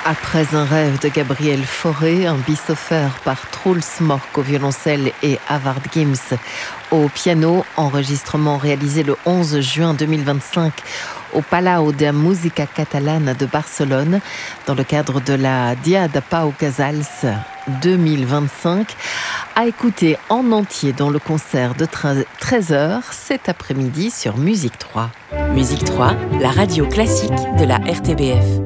Après un rêve de Gabriel Fauré, un bis offert par Truls Mork au violoncelle et Havard Gims au piano, enregistrement réalisé le 11 juin 2025 au Palau de Música Catalana de Barcelone dans le cadre de la Dia de Pau Casals 2025, à écouter en entier dans le concert de 13h cet après-midi sur Musique 3. Musique 3, la radio classique de la RTBF.